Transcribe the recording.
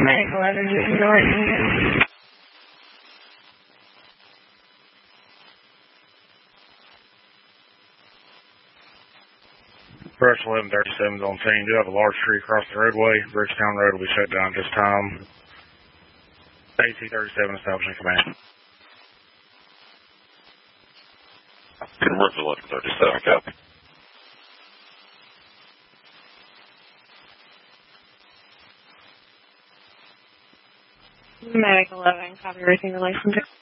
Medic 11, Norton. Brush 1137 is on scene. Do have a large tree across the roadway. Bridgetown Road will be shut down at this time. AC-37 establishing command. Commercial 1137, copy. Medic 11, copy, racing relationship.